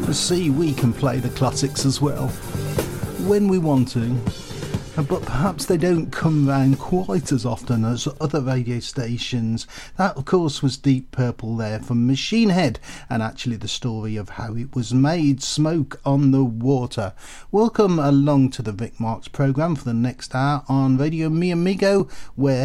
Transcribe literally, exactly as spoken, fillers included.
See, we can play the classics as well when we want to, but perhaps they don't come round quite as often as other radio stations. That, of course, was Deep Purple there from Machine Head, and actually the story of how it was made, Smoke on the Water. Welcome along to the Vic Marks programme for the next hour on Radio Mi Amigo, where